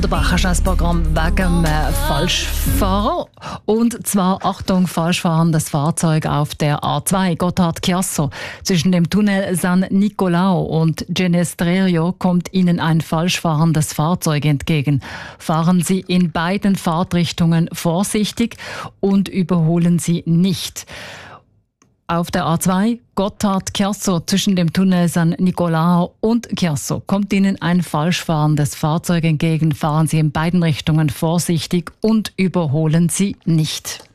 Der Bach ist Programm wegen Falschfahrer. Und zwar, Achtung, falschfahrendes Fahrzeug auf der A2 Gotthard-Chiasso. Zwischen dem Tunnel San Nicolao und Genestrerio kommt Ihnen ein falschfahrendes Fahrzeug entgegen. Fahren Sie in beiden Fahrtrichtungen vorsichtig und überholen Sie nicht. Auf der A2 Gotthard-Chiasso zwischen dem Tunnel San Nicolao und Chiasso kommt Ihnen ein falschfahrendes Fahrzeug entgegen. Fahren Sie in beiden Richtungen vorsichtig und überholen Sie nicht.